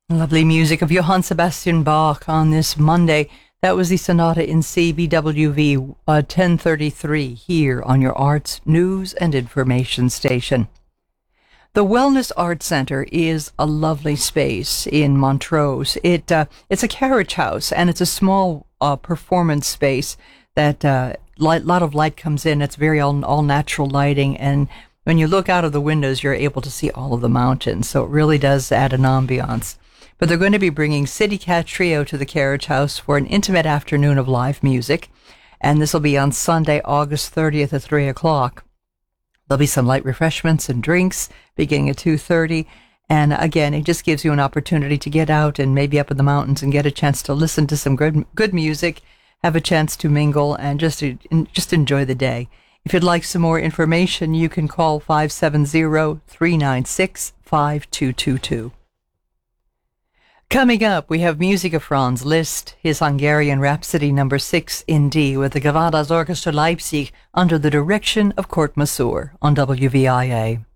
Lovely music of Johann Sebastian Bach on this Monday. That was the Sonata in C BWV 1033 here on your Arts, News and Information station. The Wellness Arts Centre is a lovely space in Montrose. It's a carriage house, and it's a small performance space that lot of light comes in. It's very all natural lighting, and when you look out of the windows, you're able to see all of the mountains. So it really does add an ambiance. But they're going to be bringing City Cat Trio to the Carriage House for an intimate afternoon of live music. And this will be on Sunday, August 30th at 3 o'clock. There'll be some light refreshments and drinks beginning at 2:30. And again, it just gives you an opportunity to get out and maybe up in the mountains and get a chance to listen to some good music, have a chance to mingle, and just enjoy the day. If you'd like some more information, you can call 570-396-5222. Coming up, we have music of Franz Liszt, his Hungarian Rhapsody No. 6 in D with the Gavadas Orchestra Leipzig under the direction of Kurt Masur on WVIA.